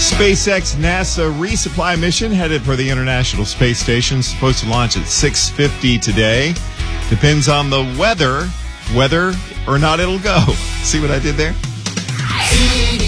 SpaceX NASA resupply mission headed for the International Space Station. Supposed to launch at 6:50 today. Depends on the weather, whether or not it'll go. See what I did there?